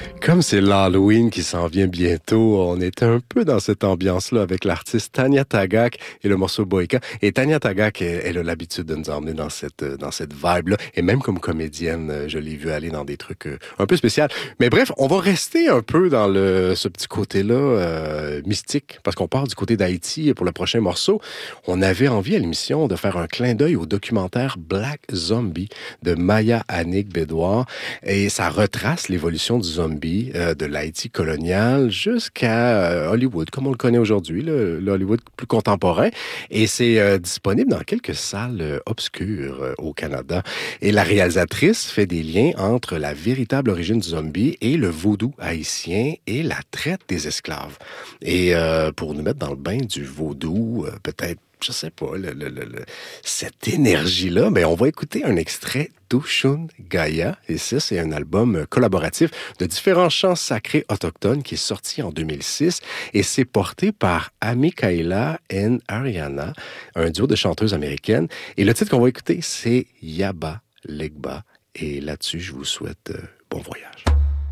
Comme c'est l'Halloween qui s'en vient bientôt, on est un peu dans cette ambiance-là avec l'artiste Tanya Tagaq et le morceau Boyka. Et Tanya Tagaq, elle a l'habitude de nous emmener dans cette vibe-là. Et même comme comédienne, je l'ai vu aller dans des trucs un peu spéciaux. Mais bref, on va rester un peu dans ce petit côté-là mystique, parce qu'on part du côté d'Haïti pour le prochain morceau. On avait envie à l'émission de faire un clin d'œil au documentaire Black Zombie de Maya Annick Bédouard. Et ça retrace l'évolution du zombie de l'Haïti colonial jusqu'à Hollywood, comme on le connaît aujourd'hui, le Hollywood plus contemporain. Et c'est disponible dans quelques salles obscures au Canada. Et la réalisatrice fait des liens entre la véritable origine du zombie et le vaudou haïtien et la traite des esclaves. Et pour nous mettre dans le bain du vaudou, peut-être je sais pas, cette énergie-là, on va écouter un extrait d'Oshun Gaia. Et ça, c'est un album collaboratif de différents chants sacrés autochtones qui est sorti en 2006. Et c'est porté par Amikaila et Ariana, un duo de chanteuses américaines. Et le titre qu'on va écouter, c'est Yaba Legba. Et là-dessus, je vous souhaite bon voyage.